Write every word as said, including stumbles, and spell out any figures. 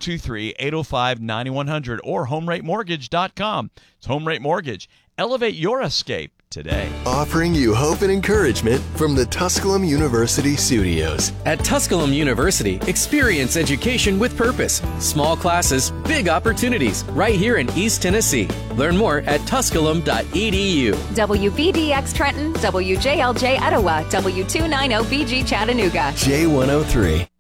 two three, eight oh five, nine one hundred or home rate mortgage dot com. It's Home Rate Mortgage. Elevate your escape today. Offering you hope and encouragement from the Tusculum University studios. At Tusculum University, experience education with purpose. Small classes, big opportunities, right here in East Tennessee. Learn more at tusculum dot e d u. W B D X Trenton, W J L J Etowah, W two ninety B G Chattanooga. J one oh three.